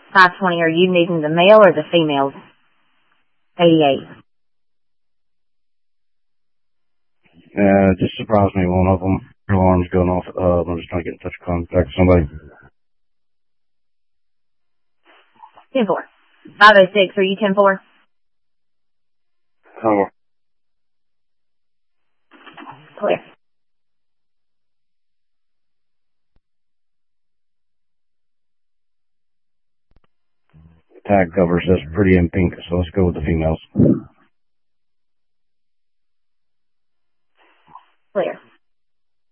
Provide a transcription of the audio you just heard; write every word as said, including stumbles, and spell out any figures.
five twenty, are you needing the male or the female? eighty-eight. Uh, just surprised me, one of them, her alarm's going off at the hub. I'm just trying to get in touch with contact with somebody. ten four. five oh six, are you ten four? Oh. Clear. Tag cover says pretty in pink, so let's go with the females.